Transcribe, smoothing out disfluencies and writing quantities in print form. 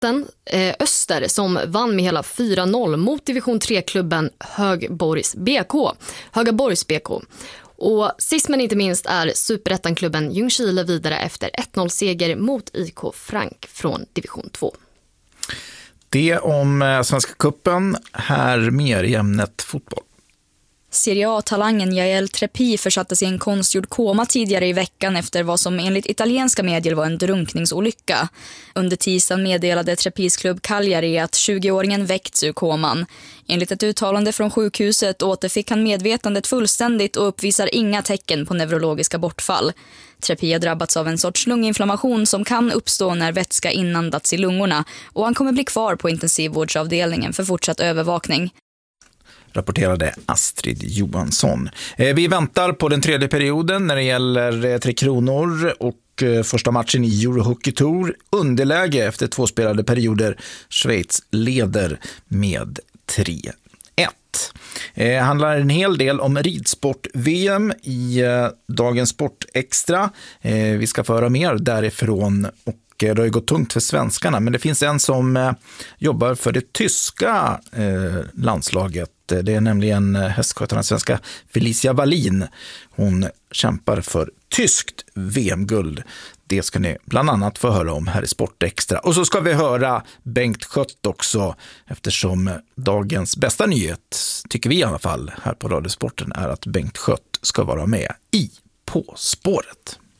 Superettan Öster som vann med hela 4-0 mot division 3-klubben Högaborgs BK. Och sist men inte minst är Superettan-klubben Ljungskile vidare efter 1-0-seger mot IK Frank från division 2. Det om Svenska cupen, här mer i ämnet fotboll. Serie A-talangen Jael Trepi försattes i en konstgjord koma tidigare i veckan efter vad som enligt italienska medier var en drunkningsolycka. Under tisdagen meddelade Trepis klubb Cagliari att 20-åringen väckts ur koman. Enligt ett uttalande från sjukhuset återfick han medvetandet fullständigt och uppvisar inga tecken på neurologiska bortfall. Trepi har drabbats av en sorts lunginflammation som kan uppstå när vätska inandats i lungorna och han kommer bli kvar på intensivvårdsavdelningen för fortsatt övervakning. Rapporterade Astrid Johansson. Vi väntar på den tredje perioden när det gäller Tre Kronor och första matchen i Eurohockey Tour. Underläge efter 2 spelade perioder. Schweiz leder med 3-1. Handlar en hel del om ridsport-VM i dagens Sportextra. Vi ska föra mer därifrån och det har ju gått tungt för svenskarna, men det finns en som jobbar för det tyska landslaget. Det är nämligen hästskötarna svenska Felicia Wallin. Hon kämpar för tyskt VM-guld. Det ska ni bland annat få höra om här i Sportextra. Och så ska vi höra Bengt Schött också, eftersom dagens bästa nyhet, tycker vi i alla fall här på Radiosporten, är att Bengt Schött ska vara med i På spåret.